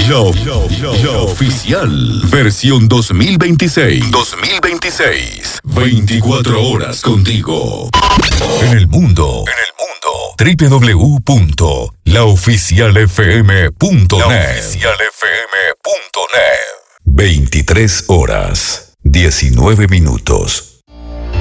La oficial. Versión 2026. 24 horas contigo. En el mundo. www.laoficialfm.net. 23 horas, 19 minutos.